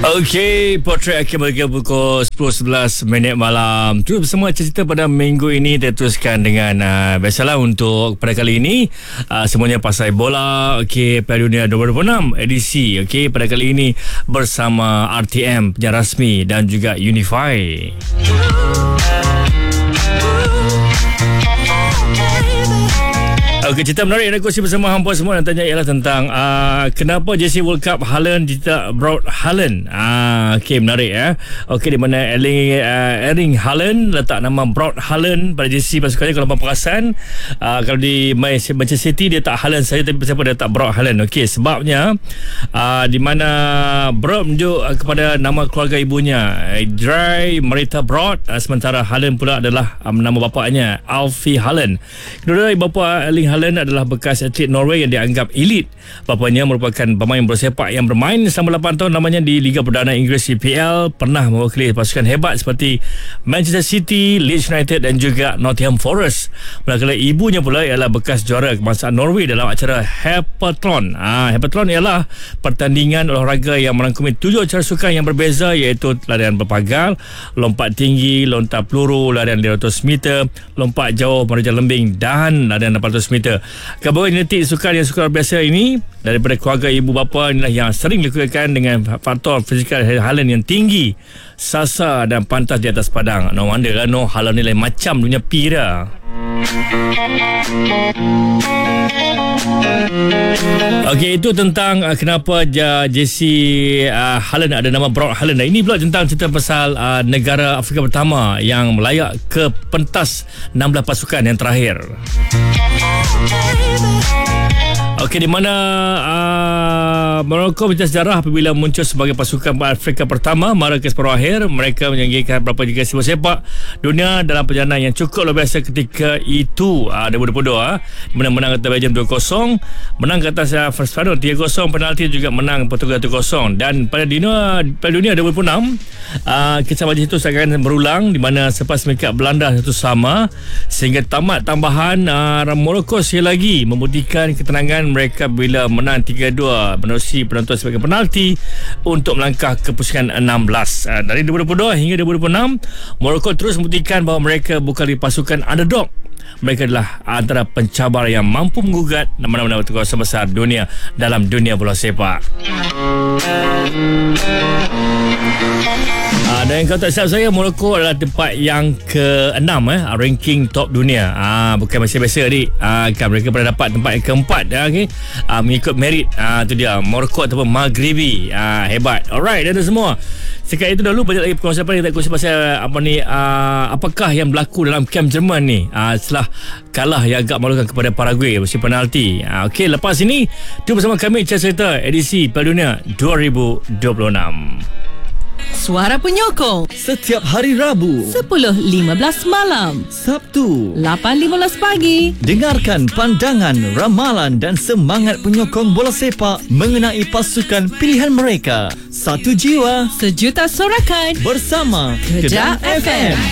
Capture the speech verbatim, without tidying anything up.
Okey, Potret akan bagi pukul sepuluh sebelas minit malam. Terus bersama cerita pada minggu ini, kita teruskan dengan uh, biasalah untuk pada kali ini uh, semuanya pasal bola. Okey, Piala Dunia dua ribu dua puluh enam edisi. Okey, pada kali ini bersama R T M penyiar rasmi dan juga Unify. Okey, cerita menarik yang aku kongsi bersama hampa semua dan tanya ialah tentang uh, kenapa J C World Cup Haaland tidak Braut Haaland. Ah, okey, menarik ya. Okey, di mana Erling uh, Erling Haaland letak nama Braut Haaland pada J C pasukannya. Kalau hampa perasan, uh, kalau di Manchester City dia tak Haaland saja, tapi siapa dia tak Braut Haaland. Okey, sebabnya uh, di mana Braut menunjuk uh, kepada nama keluarga ibunya, Dry Marita Braut, uh, sementara Haaland pula adalah um, nama bapaknya, Alfie Haaland. Kedua bapa Erling Haaland adalah bekas atlet Norway yang dianggap elit. Bapanya merupakan pemain bola sepak yang bermain selama lapan tahun namanya di Liga Perdana Inggeris E P L, pernah mewakili pasukan hebat seperti Manchester City, Leeds United dan juga Nottingham Forest. Manakala ibunya pula ialah bekas juara kebangsaan Norway dalam acara Heptathlon. Ah, Heptathlon ialah pertandingan olahraga yang merangkumi tujuh cara sukan yang berbeza, iaitu larian berpagar, lompat tinggi, lontar peluru, larian lima ratus meter, lompat jauh menerjang lembing dan larian lapan ratus meter. Gabungan genetik sukan yang suka biasa ini daripada keluarga ibu bapa inilah yang sering dilakukan dengan faktor fizikal Haaland yang tinggi, sasa dan pantas di atas padang. No wonder lah, no, Haaland ni lain macam dunia pira. Okey, itu tentang uh, kenapa J C uh, Haaland ada nama Braut Haaland. Dan ini pula tentang cerita pasal uh, negara Afrika pertama yang melayak ke pentas enam belas pasukan yang terakhir. Okey, di mana uh, Morocco mencetak sejarah apabila muncul sebagai pasukan Afrika pertama mara ke separuh akhir. Mereka menyanggihkan beberapa jika bola sepak dunia dalam perjalanan yang cukup luar biasa ketika itu, uh, dua ribu dua puluh dua, di mana menang atas Belgium dua kosong, menang ke atas uh, Spanyol tiga kosong, penalti juga menang Portugal satu kosong. Dan pada dunia Piala Dunia dua ribu dua puluh enam, uh, kisah majlis itu akan berulang, di mana selepas mereka Belanda satu sama sehingga tamat tambahan, uh, Morocco sekali lagi membuktikan ketenangan mereka bila menang tiga dua menerusi penonton sebagai penalti untuk melangkah ke pusingan enam belas. Uh, dari dua ribu dua puluh dua hingga dua ribu dua puluh enam, Morocco terus membuktikan bahawa mereka bukan lagi pasukan underdog. Mereka adalah antara pencabar yang mampu menggugat mana-mana kawasan besar dunia dalam dunia bola sepak. Uh, dan kalau tak silap saya, Morocco adalah tempat yang keenam eh, ranking top dunia. Ah, bukan biasa-biasa adik. Ah, kan mereka pernah dapat tempat yang keempat, ah, okay? ah, mengikut merit. Ah, tu dia, Morocco ataupun Maghribi. Ah, hebat. Alright, dan semua. Sekarang itu dahulu banyak lagi perkongsian kita kongsi pasal apa ni, ah, apakah yang berlaku dalam kem Jerman ni ah, setelah kalah yang agak malukan kepada Paraguay bersih penalti. Ah, okey, lepas ini tu bersama kami cerita edisi Piala Dunia dua ribu dua puluh enam. Suara Penyokong setiap hari Rabu sepuluh lima belas malam, Sabtu lapan lima belas pagi. Dengarkan pandangan, ramalan dan semangat penyokong bola sepak mengenai pasukan pilihan mereka. Satu jiwa, sejuta sorakan bersama Kedah F M.